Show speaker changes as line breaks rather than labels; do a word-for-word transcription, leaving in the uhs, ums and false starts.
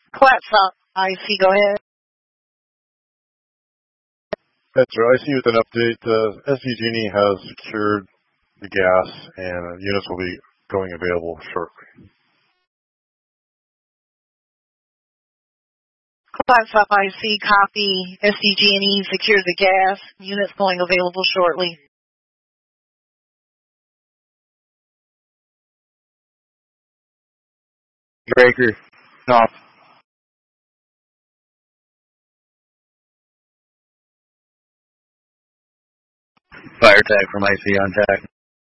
Class I C, go ahead.
That's right. I see with an update. Uh, S D G and E has secured the gas, and units will be going available shortly.
Class I C, copy. S D G and E secured the gas. Units going available shortly.
Breaker. Off. Fire tag from I C on tag.